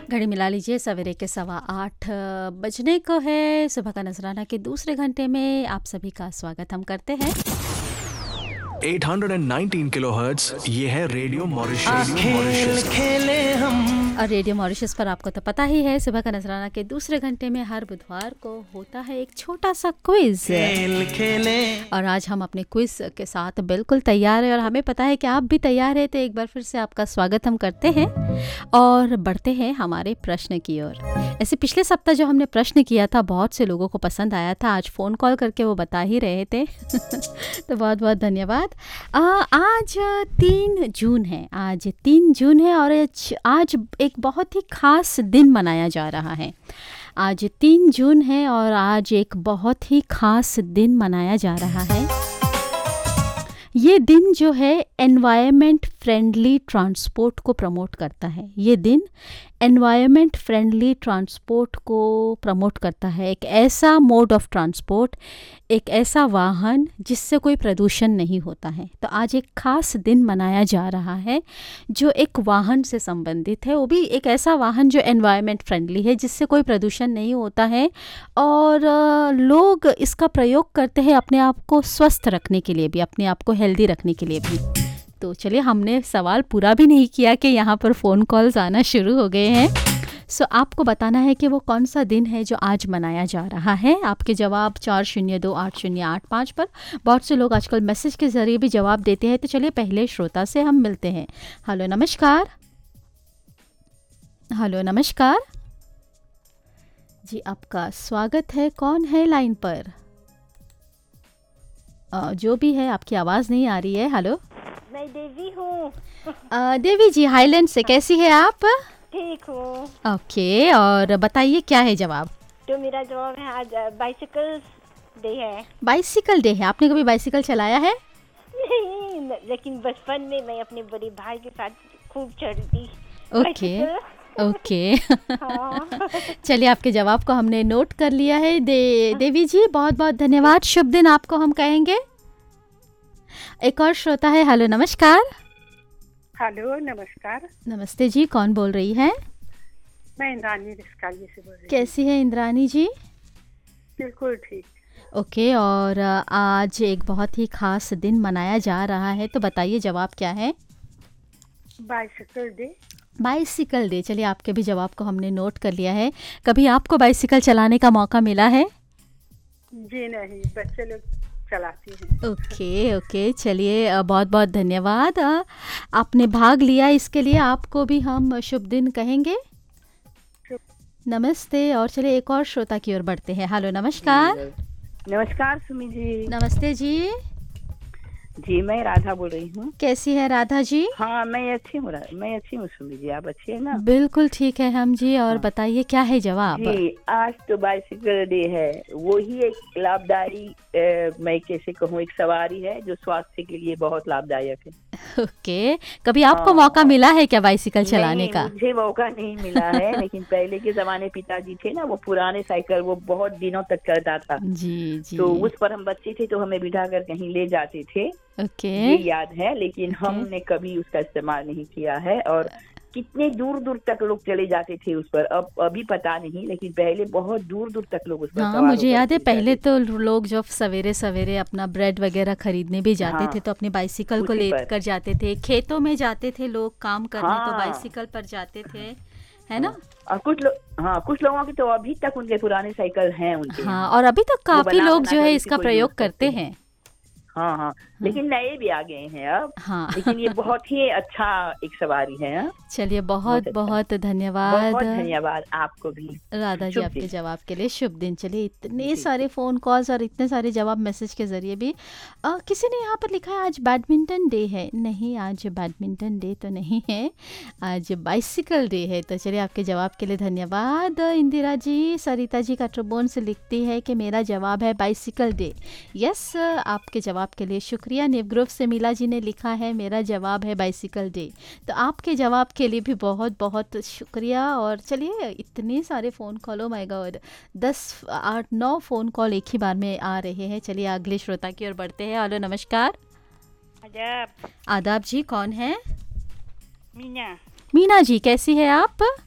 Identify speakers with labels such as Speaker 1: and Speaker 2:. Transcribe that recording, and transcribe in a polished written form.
Speaker 1: घड़ी मिला लीजिए, सवेरे के 8:15 बजने को है। सुबह का नजराना के दूसरे घंटे में आप सभी का स्वागत हम करते हैं।
Speaker 2: 819 किलोहर्ट्ज, ये है रेडियो मॉरिशस।
Speaker 3: खेल खेले हम।
Speaker 1: और रेडियो मॉरिशस पर आपको तो पता ही है, सुबह का नजराना के दूसरे घंटे में हर बुधवार को होता है एक छोटा सा क्विज।
Speaker 3: खेल खेले
Speaker 1: और आज हम अपने क्विज के साथ बिल्कुल तैयार हैं और हमें पता है कि आप भी तैयार हैं, तो एक बार फिर से आपका स्वागत हम करते हैं और बढ़ते हैं हमारे प्रश्न की ओर। ऐसे पिछले सप्ताह जो हमने प्रश्न किया था, बहुत से लोगों को पसंद आया था। आज फ़ोन कॉल करके वो बता ही रहे थे तो बहुत बहुत धन्यवाद। आज 3 जून है। आज 3 जून है और आज एक बहुत ही ख़ास दिन मनाया जा रहा है। आज 3 जून है और आज एक बहुत ही ख़ास दिन मनाया जा रहा है। ये दिन जो है एनवायरनमेंट फ्रेंडली ट्रांसपोर्ट को प्रमोट करता है। ये दिन एनवायरनमेंट फ्रेंडली ट्रांसपोर्ट को प्रमोट करता है। एक ऐसा मोड ऑफ ट्रांसपोर्ट, एक ऐसा वाहन जिससे कोई प्रदूषण नहीं होता है। तो आज एक ख़ास दिन मनाया जा रहा है जो एक वाहन से संबंधित है, वो भी एक ऐसा वाहन जो एनवायरनमेंट फ्रेंडली है, जिससे कोई प्रदूषण नहीं होता है। और लोग इसका प्रयोग करते हैं अपने आप को स्वस्थ रखने के लिए भी, अपने आप को हेल्दी रखने के लिए भी। तो चलिए, हमने सवाल पूरा भी नहीं किया कि यहाँ पर फ़ोन कॉल्स आना शुरू हो गए हैं। सो आपको बताना है कि वो कौन सा दिन है जो आज मनाया जा रहा है। आपके जवाब 40280885 पर। बहुत से लोग आजकल मैसेज के ज़रिए भी जवाब देते हैं। तो चलिए, पहले श्रोता से हम मिलते हैं। हेलो नमस्कार। हेलो नमस्कार जी, आपका स्वागत है। कौन है लाइन पर? जो भी है, आपकी आवाज़ नहीं आ रही है। हेलो,
Speaker 4: मैं देवी हूँ।
Speaker 1: देवी जी, हाईलैंड से। कैसी है आप?
Speaker 4: ठीक हूँ।
Speaker 1: ओके, और बताइए क्या है जवाब?
Speaker 4: तो मेरा जवाब है, आज बाइसिकल डे है।
Speaker 1: बाइसिकल डे है। आपने कभी बाइसिकल चलाया है?
Speaker 4: नहीं, लेकिन बचपन में मैं अपने बड़े भाई के साथ खूब चढ़ती।
Speaker 1: ओके ओके
Speaker 4: हाँ।
Speaker 1: चलिए, आपके जवाब को हमने नोट कर लिया है। देवी जी, बहुत बहुत धन्यवाद। शुभ दिन आपको हम कहेंगे। एक और श्रोता है। हेलो नमस्कार।
Speaker 5: हेलो नमस्कार।
Speaker 1: नमस्ते जी, कौन बोल रही है?
Speaker 5: मैं इंद्रानी रिस्काली से बोल रही हूँ।
Speaker 1: कैसी है इंद्रानी जी?
Speaker 5: बिल्कुल ठीक।
Speaker 1: ओके, और आज एक बहुत ही खास दिन मनाया जा रहा है, तो बताइए जवाब क्या है?
Speaker 5: Bicycle day.
Speaker 1: Bicycle day. चलिए, आपके भी जवाब को हमने नोट कर लिया है। कभी आपको बाइसिकल चलाने का मौका मिला है?
Speaker 5: जी नहीं, बच्चे लोग चलाती हैं।
Speaker 1: ओके ओके, चलिए, बहुत बहुत धन्यवाद। आपने भाग लिया, इसके लिए आपको भी हम शुभ दिन कहेंगे। नमस्ते। और चलिए, एक और श्रोता की ओर बढ़ते हैं। हेलो नमस्कार।
Speaker 6: नमस्कार सुमी जी।
Speaker 1: नमस्ते जी।
Speaker 6: जी, मैं राधा बोल रही हूँ।
Speaker 1: कैसी है राधा जी?
Speaker 6: हाँ, मैं अच्छी हूँ सुमी जी। आप अच्छी है ना?
Speaker 1: बिल्कुल ठीक है हम जी। और बताइए क्या है जवाब?
Speaker 6: जी, आज तो बाइसिकल डे है। वो ही एक लाभदायी, मैं कैसे कहूँ, एक सवारी है जो स्वास्थ्य के लिए बहुत लाभदायक है।
Speaker 1: ओके, कभी आपको मौका मिला है क्या बाइसिकल चलाने का?
Speaker 6: मुझे मौका नहीं मिला है, लेकिन पहले के जमाने पिताजी थे ना, वो पुराने साइकिल वो बहुत दिनों तक चलता था।
Speaker 1: जी जी।
Speaker 6: तो उस पर हम बच्चे थे तो हमें बिठा कर कहीं ले जाते थे।
Speaker 1: ओके,
Speaker 6: ये याद है, लेकिन हमने कभी उसका इस्तेमाल नहीं किया है। और कितने दूर दूर तक लोग चले जाते थे उस पर, अब अभी पता नहीं, लेकिन पहले बहुत दूर दूर तक लोग उस पर
Speaker 1: हाँ,
Speaker 6: सवार
Speaker 1: मुझे
Speaker 6: होकर
Speaker 1: याद है
Speaker 6: चले
Speaker 1: पहले
Speaker 6: जाते
Speaker 1: तो लोग जब सवेरे सवेरे अपना ब्रेड वगैरह खरीदने भी जाते
Speaker 6: हाँ,
Speaker 1: थे, तो अपनी बाइसिकल को
Speaker 6: उसी पर।
Speaker 1: लेकर जाते थे। खेतों में जाते थे लोग काम करने, तो
Speaker 6: हाँ।
Speaker 1: बाइसिकल पर जाते थे, है ना?
Speaker 6: और कुछ लोगों की तो अभी तक उनके पुराने साइकिल हैं उनके
Speaker 1: हाँ,
Speaker 6: यहाँ।
Speaker 1: और अभी तक
Speaker 6: वो
Speaker 1: काफी
Speaker 6: बना
Speaker 1: लोग
Speaker 6: बना
Speaker 1: जो
Speaker 6: कर
Speaker 1: है
Speaker 6: उसी
Speaker 1: इसका
Speaker 6: को
Speaker 1: प्रयोग
Speaker 6: यूज
Speaker 1: करते हैं।
Speaker 6: हाँ, लेकिन नए भी आ गए हैं अब।
Speaker 1: हाँ।
Speaker 6: लेकिन ये बहुत ही अच्छा एक सवारी है। हाँ?
Speaker 1: चलिए, बहुत
Speaker 6: अच्छा।
Speaker 1: बहुत धन्यवाद।
Speaker 6: बहुत धन्यवाद आपको भी।
Speaker 1: राधा जी,
Speaker 6: शुभ
Speaker 1: आपके
Speaker 6: दिन।
Speaker 1: जवाब के लिए शुभ दिन। चलिए, इतने
Speaker 6: जी,
Speaker 1: सारे फ़ोन कॉल्स और इतने सारे जवाब मैसेज के ज़रिए भी। किसी ने यहाँ पर लिखा है आज बैडमिंटन डे है। नहीं, आज बैडमिंटन डे तो नहीं है, आज बाइसिकल डे है। तो चलिए, आपके जवाब के लिए धन्यवाद। इंदिरा जी, सरिता जी काट्रोबोन से लिखती है कि मेरा जवाब है बाइसिकल डे। यस, आपके जवाब के लिए शुक्रिया। नेवग्रोव से मीला जी ने लिखा है मेरा जवाब है बाइसिकल डे। तो आपके जवाब के लिए भी बहुत बहुत शुक्रिया। और चलिए, इतने सारे phone call, oh my God, 10 8 9 phone call एक ही बार में आ रहे हैं। चलिए, अगले श्रोता की ओर बढ़ते हैं। हेलो नमस्कार।
Speaker 4: आदाब।
Speaker 1: आदाब जी, कौन है?
Speaker 4: मीना।
Speaker 1: मीना जी, कैसी है आप?